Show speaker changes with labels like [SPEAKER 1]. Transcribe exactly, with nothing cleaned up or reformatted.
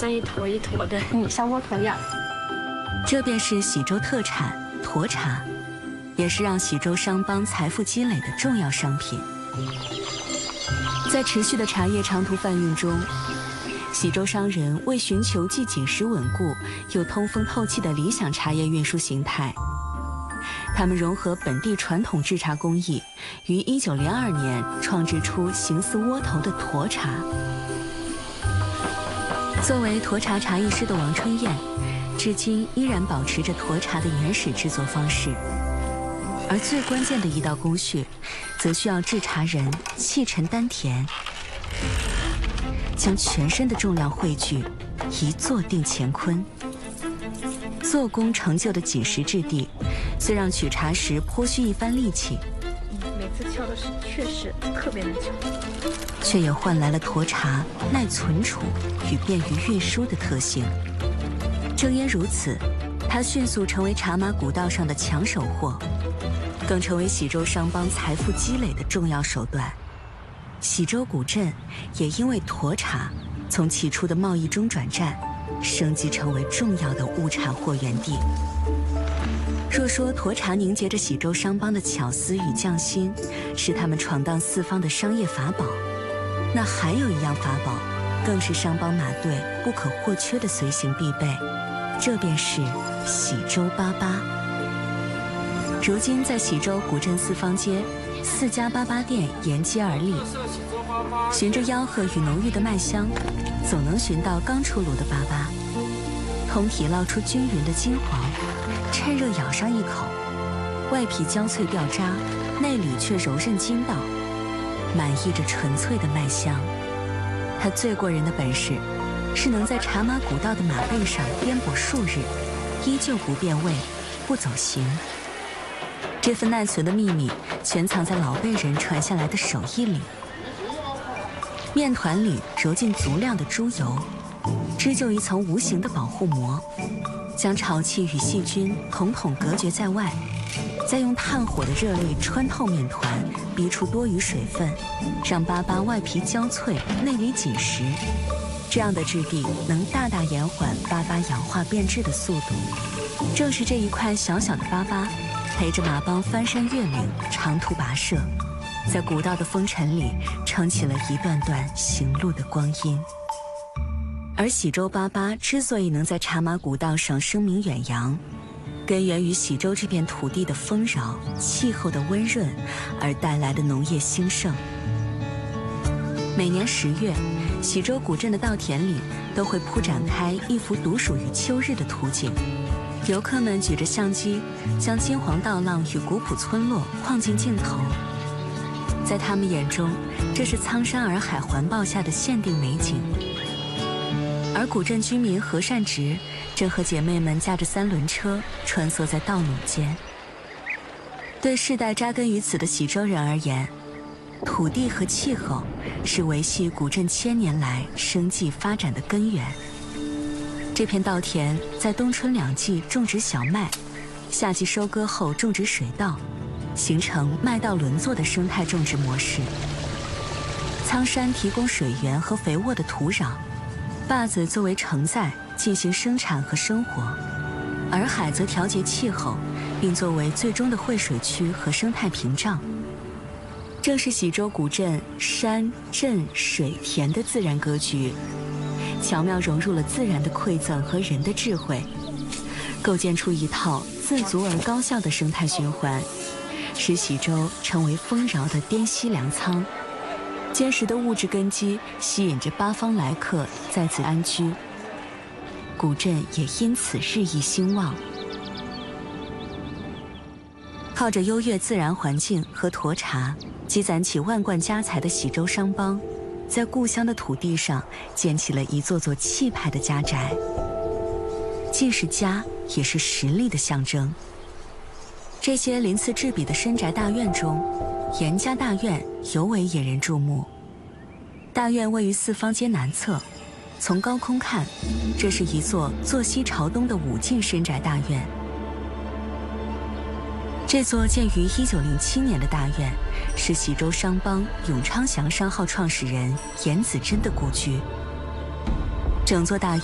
[SPEAKER 1] 像一坨一坨的，嗯，像窝头一样。
[SPEAKER 2] 这便是喜洲特产沱茶，也是让喜洲商帮财富积累的重要商品。在持续的茶叶长途贩运中，喜洲商人为寻求既紧实稳固又通风透气的理想茶叶运输形态，他们融合本地传统制茶工艺，于一九零二年创制出形似窝头的沱茶。作为沱茶茶艺师的王春燕，至今依然保持着沱茶的原始制作方式。而最关键的一道工序，则需要制茶人气沉丹田，将全身的重量汇聚，一坐定乾坤。做工成就的紧实质地，虽让取茶时颇需一番力气，
[SPEAKER 1] 每次敲的是确实特别难敲，
[SPEAKER 2] 却也换来了沱茶耐存储与便于运输的特性。正因如此，它迅速成为茶马古道上的抢手货，更成为喜洲商帮财富积累的重要手段。喜洲古镇也因为沱茶从起初的贸易中转站，升级成为重要的物产货源地。若说沱茶凝结着喜洲商帮的巧思与匠心，是他们闯荡四方的商业法宝，那还有一样法宝，更是商帮马队不可或缺的随行必备，这便是喜洲粑粑。如今在喜洲古镇四方街，四家粑粑店沿街而立，循着吆喝与浓郁的麦香，总能寻到刚出炉的粑粑，通体烙出均匀的金黄，趁热咬上一口，外皮焦脆掉渣，内里却柔韧筋道，满溢着纯粹的麦香。它最过人的本事，是能在茶马古道的马背上颠簸数日，依旧不变味，不走形。这份耐存的秘密，全藏在老辈人传下来的手艺里。面团里揉进足量的猪油，织就一层无形的保护膜，将潮气与细菌统统隔绝在外，再用炭火的热力穿透面团，逼出多余水分，让粑粑外皮焦脆，内里紧实。这样的质地能大大延缓粑粑氧化变质的速度。正是这一块小小的粑粑，陪着马帮翻山越岭，长途跋涉，在古道的风尘里撑起了一段段行路的光阴。而喜洲粑粑之所以能在茶马古道上声名远扬，根源于喜洲这片土地的丰饶、气候的温润而带来的农业兴盛。每年十月，喜洲古镇的稻田里都会铺展开一幅独属于秋日的图景。游客们举着相机，将金黄稻浪与古朴村落框进镜头。在他们眼中，这是苍山洱海环抱下的限定美景。而古镇居民何善植正和姐妹们驾着三轮车穿梭在稻垄间。对世代扎根于此的喜洲人而言，土地和气候是维系古镇千年来生计发展的根源。这片稻田在冬春两季种植小麦，夏季收割后种植水稻，形成麦稻轮作的生态种植模式。苍山提供水源和肥沃的土壤，坝子作为承载进行生产和生活，洱海则调节气候，并作为最终的汇水区和生态屏障。正是喜洲古镇山镇水田的自然格局，巧妙融入了自然的馈赠和人的智慧，构建出一套自足而高效的生态循环，使喜洲成为丰饶的滇西粮仓。坚实的物质根基吸引着八方来客在此安居，古镇也因此日益兴旺。靠着优越自然环境和沱茶积攒起万贯家财的喜洲商帮，在故乡的土地上建起了一座座气派的家宅，既是家也是实力的象征。这些鳞次栉比的深宅大院中，严家大院尤为引人注目。大院位于四方街南侧，从高空看，这是一座坐西朝东的五进深宅大院。这座建于一九零七年的大院，是喜洲商帮永昌祥商号创始人严子珍的故居。整座大院